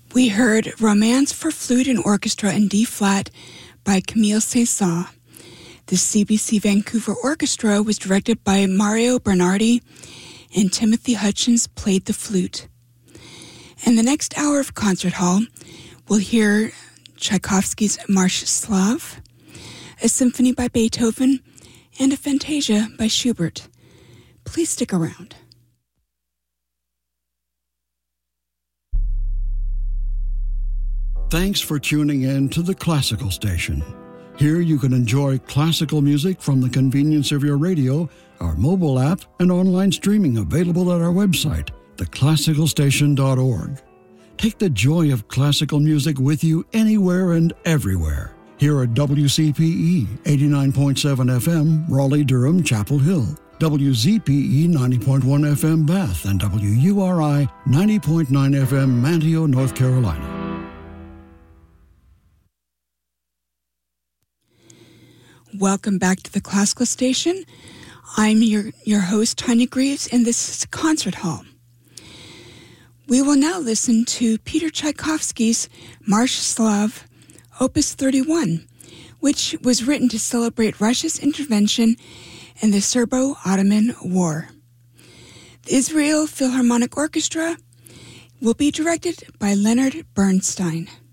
We heard Romance for Flute and Orchestra in D-flat by Camille Saint-Saëns. The CBC Vancouver Orchestra was directed by Mario Bernardi, and Timothy Hutchins played the flute. In the next hour of Concert Hall, we'll hear Tchaikovsky's March Slave, a symphony by Beethoven, and a fantasia by Schubert. Please stick around. Thanks for tuning in to the Classical Station. Here you can enjoy classical music from the convenience of your radio, our mobile app, and online streaming available at our website, theclassicalstation.org. Take the joy of classical music with you anywhere and everywhere. Here at WCPE 89.7 FM, Raleigh-Durham, Chapel Hill, WZPE 90.1 FM, Bath, and WURI 90.9 FM, Manteo, North Carolina. Welcome back to the Classical Station. I'm your host, Tanya Greaves, and this is Concert Hall. We will now listen to Peter Tchaikovsky's March Slave, Opus 31, which was written to celebrate Russia's intervention in the Serbo-Ottoman War. The Israel Philharmonic Orchestra will be directed by Leonard Bernstein.